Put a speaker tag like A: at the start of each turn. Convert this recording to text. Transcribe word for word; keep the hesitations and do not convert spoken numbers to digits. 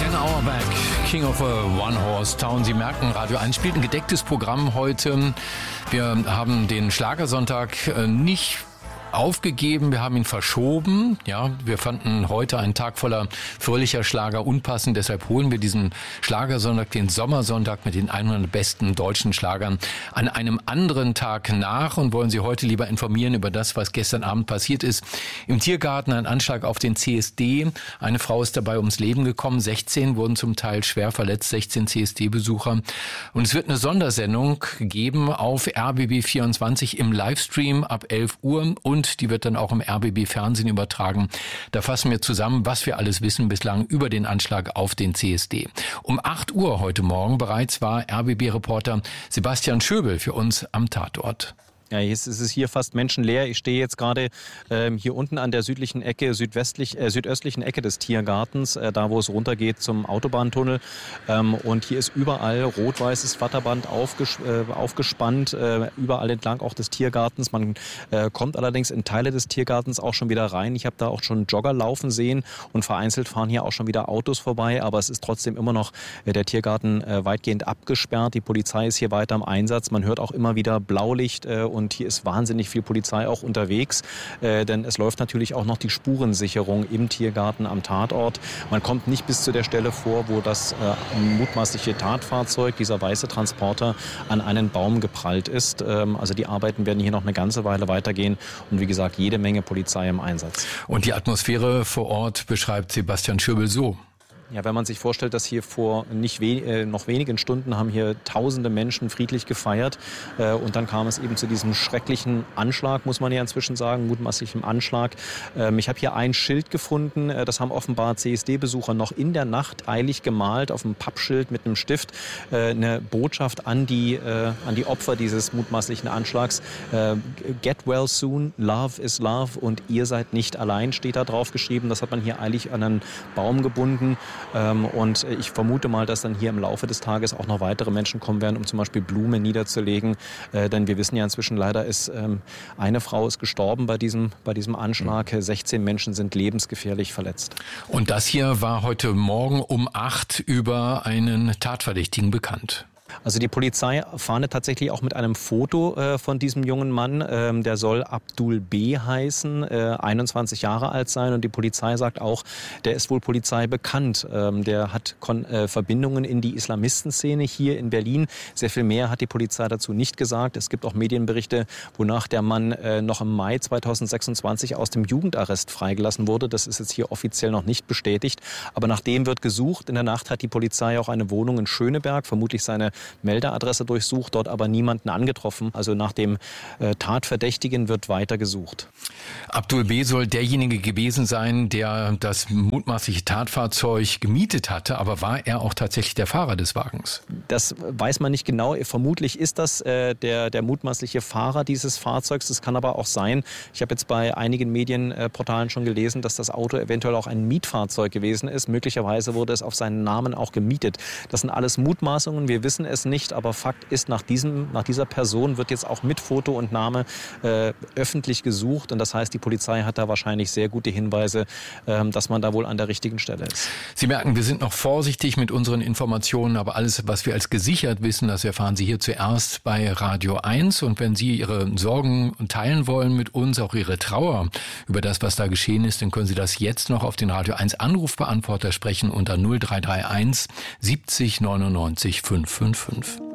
A: One Hour Back, King of a One Horse Town. Sie merken, Radio eins spielt ein gedecktes Programm heute. Wir haben den Schlagersonntag nicht aufgegeben, wir haben ihn verschoben. Ja, wir fanden heute einen Tag voller fröhlicher Schlager unpassend, deshalb holen wir diesen Schlagersonntag, den Sommersonntag mit den hundert besten deutschen Schlagern an einem anderen Tag nach und wollen Sie heute lieber informieren über das, was gestern Abend passiert ist. Im Tiergarten ein Anschlag auf den C S D. Eine Frau ist dabei ums Leben gekommen, sechzehn wurden zum Teil schwer verletzt, sechzehn C S D-Besucher. Und es wird eine Sondersendung geben auf R B B vierundzwanzig im Livestream ab elf Uhr und Und die wird dann auch im R B B-Fernsehen übertragen. Da fassen wir zusammen, was wir alles wissen bislang über den Anschlag auf den C S D. Um acht Uhr heute Morgen bereits war R B B-Reporter Sebastian Schöbel für uns am Tatort.
B: Ja, jetzt ist es hier fast menschenleer. Ich stehe jetzt gerade ähm, hier unten an der südlichen Ecke, südwestlich, äh, südöstlichen Ecke des Tiergartens, äh, da wo es runtergeht zum Autobahntunnel. Ähm, und hier ist überall rot-weißes Flatterband aufges äh, aufgespannt, äh, überall entlang auch des Tiergartens. Man äh, kommt allerdings in Teile des Tiergartens auch schon wieder rein. Ich habe da auch schon Jogger laufen sehen und vereinzelt fahren hier auch schon wieder Autos vorbei. Aber es ist trotzdem immer noch äh, der Tiergarten äh, weitgehend abgesperrt. Die Polizei ist hier weiter im Einsatz. Man hört auch immer wieder Blaulicht äh, und Und hier ist wahnsinnig viel Polizei auch unterwegs, äh, denn es läuft natürlich auch noch die Spurensicherung im Tiergarten am Tatort. Man kommt nicht bis zu der Stelle vor, wo das äh, mutmaßliche Tatfahrzeug, dieser weiße Transporter, an einen Baum geprallt ist. Ähm, also die Arbeiten werden hier noch eine ganze Weile weitergehen und wie gesagt, jede Menge Polizei im Einsatz.
A: Und die Atmosphäre vor Ort beschreibt Sebastian Schöbel so.
B: Ja, wenn man sich vorstellt, dass hier vor nicht we- äh, noch wenigen Stunden haben hier tausende Menschen friedlich gefeiert äh, und dann kam es eben zu diesem schrecklichen Anschlag, muss man ja inzwischen sagen, mutmaßlichem Anschlag. Ähm, ich habe hier ein Schild gefunden, äh, das haben offenbar C S D-Besucher noch in der Nacht eilig gemalt auf einem Pappschild mit einem Stift, äh, eine Botschaft an die, äh, an die Opfer dieses mutmaßlichen Anschlags. Äh, Get well soon, love is love und ihr seid nicht allein, steht da drauf geschrieben. Das hat man hier eilig an einen Baum gebunden. Und ich vermute mal, dass dann hier im Laufe des Tages auch noch weitere Menschen kommen werden, um zum Beispiel Blumen niederzulegen. Denn wir wissen ja inzwischen leider, ist eine Frau ist gestorben bei diesem, bei diesem Anschlag. sechzehn Menschen sind lebensgefährlich verletzt.
A: Und das hier war heute Morgen um acht über einen Tatverdächtigen bekannt.
B: Also die Polizei fahndet tatsächlich auch mit einem Foto äh, von diesem jungen Mann. Ähm, der soll Abdul B. heißen, äh, einundzwanzig Jahre alt sein. Und die Polizei sagt auch, der ist wohl Polizei bekannt. Ähm, der hat Kon- äh, Verbindungen in die Islamistenszene hier in Berlin. Sehr viel mehr hat die Polizei dazu nicht gesagt. Es gibt auch Medienberichte, wonach der Mann äh, noch im Mai zweitausendsechsundzwanzig aus dem Jugendarrest freigelassen wurde. Das ist jetzt hier offiziell noch nicht bestätigt. Aber nach dem wird gesucht. In der Nacht hat die Polizei auch eine Wohnung in Schöneberg, vermutlich seine Meldeadresse durchsucht, dort aber niemanden angetroffen. Also nach dem äh, Tatverdächtigen wird weiter gesucht.
A: Abdul B. soll derjenige gewesen sein, der das mutmaßliche Tatfahrzeug gemietet hatte, aber war er auch tatsächlich der Fahrer des Wagens?
B: Das weiß man nicht genau. Vermutlich ist das äh, der, der mutmaßliche Fahrer dieses Fahrzeugs. Das kann aber auch sein. Ich habe jetzt bei einigen Medienportalen schon gelesen, dass das Auto eventuell auch ein Mietfahrzeug gewesen ist. Möglicherweise wurde es auf seinen Namen auch gemietet. Das sind alles Mutmaßungen. Wir wissen es nicht, aber Fakt ist, nach, diesem, nach dieser Person wird jetzt auch mit Foto und Name äh, öffentlich gesucht. Und das heißt, die Polizei hat da wahrscheinlich sehr gute Hinweise, äh, dass man da wohl an der richtigen Stelle ist.
A: Sie merken, wir sind noch vorsichtig mit unseren Informationen, aber alles, was wir als gesichert wissen, das erfahren Sie hier zuerst bei Radio eins. Und wenn Sie Ihre Sorgen teilen wollen mit uns, auch Ihre Trauer über das, was da geschehen ist, dann können Sie das jetzt noch auf den Radio eins Anrufbeantworter sprechen unter null drei drei eins siebzig neunundneunzig fünfhundertfünfundfünfzig.